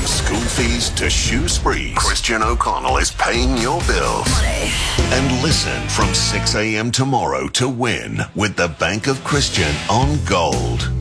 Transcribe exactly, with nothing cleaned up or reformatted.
From school fees to shoe sprees, Christian O'Connell is paying your bills. Money. And listen from six a.m. tomorrow to win with the Bank of Christian on Gold.